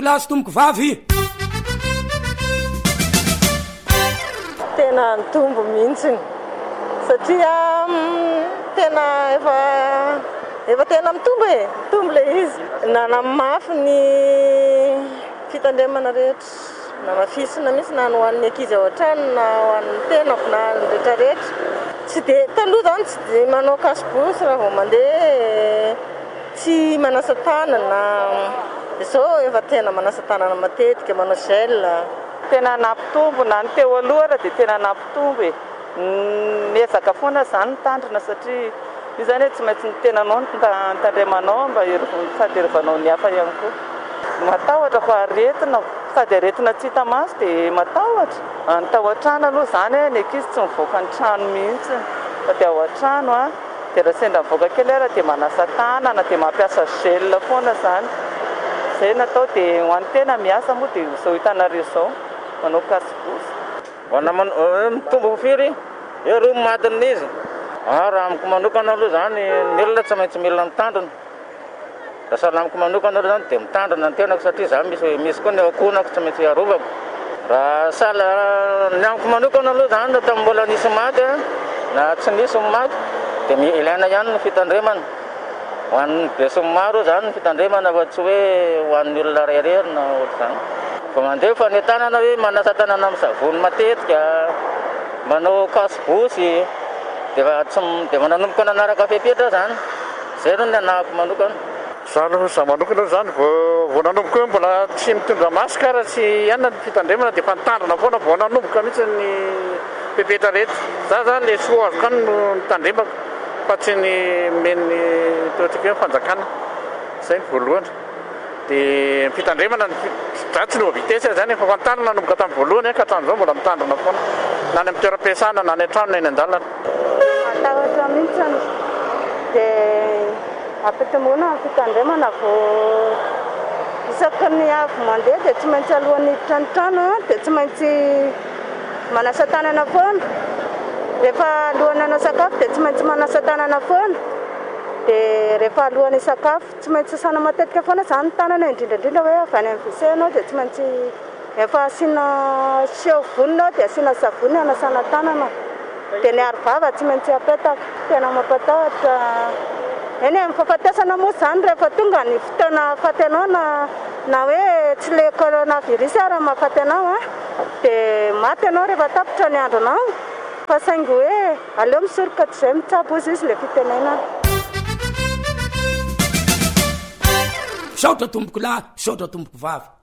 lahy sy tomboko vavy. Tena nitombo mihitsiny satria tena efa tena mitombo mitombo le izy. Nanamafy ny fitandremana rehetra, namafisina mihitsy na ho an'ny ankizy ao an-trano na ho an'ny tenako na ny rehetrarehetra. Tsy dia taloha zany tsy dia manao kasibosy raha vao mandeha tsy manasa tanana. Izao efa tena manasa tanana matetika, manao gel. Tena nampitombo na ny teo aloha raha dia tena nampitombo miezaka foana zany nitandrina satria io zany hoe tsy maintsy ny tenanao nitandremanao mba fahaterevanao ny hafa ihany koa. Matahotra fa aretina sady aretina tsy hita maso dia matahotra. Ny tao an-trano aloha zany ny ankizy tsy mivoaka ny trano mihitsy fa dia ao an-trano dia raha sendra mivoaka kely ara dia manasa tanana dia mampiasa gel foana zany. Izay natao dia ho an'ny tena miasa moa dia izao hitanareo izao manao kasibosy. Mitombo firy eo roa madina izy. Raha amiko manokana aloha zany ny olona tsy maintsy mila mitandrina. Raha sahala amiko manokana aloha zany dia mitandrina ny tenako satria za misy koa ny akonako tsy maintsy arovako. Raha sahala ny amiko manokana aloha zany raha mbola nisy maty na tsy nisy maty dia ilaina ihany ny fitandremana. Ho an'ny be sy maro zany ny fitandremana fa tsy hoe ho an'ny olona reherery na ohatr'izany. Fa mandeha fa ny tanana hoe manasa tanana amin'ny savony matetika, manao kasibosy dia mananomboka nanaraka fepetra zany. Izay no ny anahako manokana. Za manokana zany vao nanomboka hoe mbola tsy mitondra masika raha tsy ihany ny fitandremana dia fa nitandrina foana vao nanomboka mihitsy ny pepetra rehetra. Za zany le soa azo kany no nitandremako fa tsy ny men'ny toetrika hoe fanjakana. Izay ny voalohany. Dia fitandremana za tsy lova vitesy zany efa fantarina nanomboka tamin'ny voalohany ka hatramin'izao mbola mitandrina foana na ny amin'ny toeram-piasana na ny an-trano na eny an-dalana. Matahotra mihitsy dia ampitomboana ny fitandremana vao isaky ny avy mandeha dia tsy maintsy alohan'ny hiditra ny trano dia tsy maintsy manasa tanana foana. Rehefa alohan'ny hanao sakafo dia tsy maintsy manasa tanana foana. Dia rehefa alohan'ny sakafo tsy maintsy sasana matetika foana zany ny tanana indrindrandrindra hoe avy any amin'ny WC anao dia tsy maintsy efa asiana savony dia asiana savony hanasana tanana. Dia ny arovava tsy maintsy apetaka. Tena mampatahotra. Eny amin'ny fahafatesana moa zany rehefa tonga ny fotoana faty anao na hoe tsy le coronavirus raha mahafaty anao dia maty anao rehefa tapitra ny andronao. Fa saingy hoe aleo misoroka tsy izay mitsabo izy ilay fitenenana. Saotra tomboko lahy, saotra tomboko vavy.